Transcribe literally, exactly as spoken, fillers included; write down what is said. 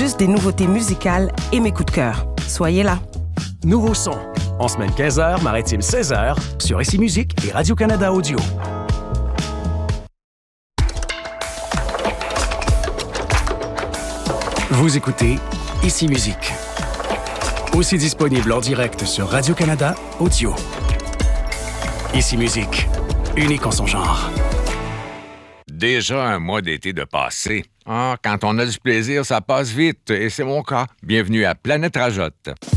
plus des nouveautés musicales et mes coups de cœur. Soyez là. Nouveau son, en semaine quinze heures, maritime seize heures, sur Ici Musique et Radio-Canada Audio. Vous écoutez Ici Musique. Aussi disponible en direct sur Radio-Canada Audio. Ici Musique, unique en son genre. Déjà un mois d'été de passé. Ah, quand on a du plaisir, ça passe vite, et c'est mon cas. Bienvenue à Planète Rajotte.